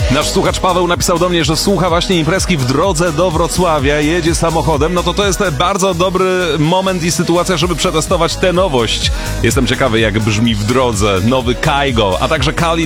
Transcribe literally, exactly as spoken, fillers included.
Nasz słuchacz Paweł napisał do mnie, że słucha właśnie imprezki w drodze do Wrocławia, jedzie samochodem. No to to jest bardzo dobry moment i sytuacja, żeby przetestować tę nowość. Jestem ciekawy, jak brzmi w drodze nowy Kaigo, a także Kali